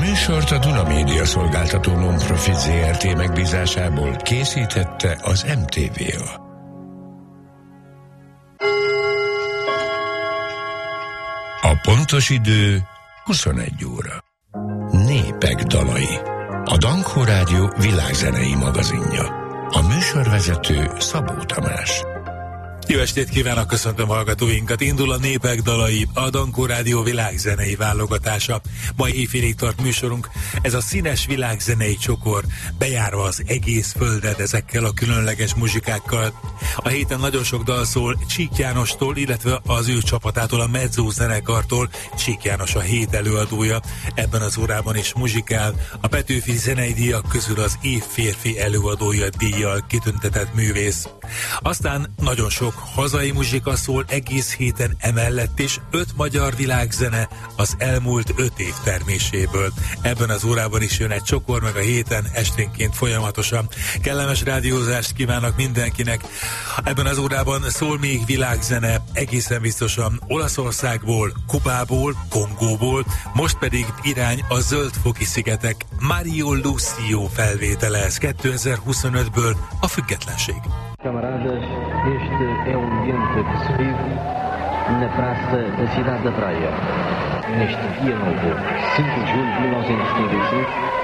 műsort a Duna Média szolgáltató non-profit ZRT megbízásából készítette az MTVA. A pontos idő 21 óra. Népek dalai. A Dankó Rádió világzenei magazinja. A műsorvezető Szabó Tamás. Jó estét kívánok, köszöntöm hallgatóinkat. Indul a Népek dalai, a Dankó Rádió világzenei válogatása. Mai éjfélig tart műsorunk. Ez a színes világzenei csokor, bejárva az egész földet ezekkel a különleges muzsikákkal. A héten nagyon sok dal szól Csík Jánostól, illetve az ő csapatától, a Mezzo zenekartól. Csík János a hét előadója. Ebben az órában is muzsikál. A Petőfi zenei díjak közül az év férfi előadója díjjal kitüntetett művész. Aztán nagyon sok hazai muzsika szól egész héten, emellett is 5 magyar világzene az elmúlt 5 év terméséből. Ebben az órában is jön egy csokor, meg a héten esténként folyamatosan. Kellemes rádiózást kívánok mindenkinek. Ebben az órában szól még világzene, egészen biztosan Olaszországból, Kubából, Kongóból, most pedig irány a Zöld-foki szigetek Mario Lucio felvétele, ez 2025-ből a Függetlenség. Camaradas, este é ambiente que se vive na praça da cidade da Praia. Neste dia novo, 5 de julho de 1975,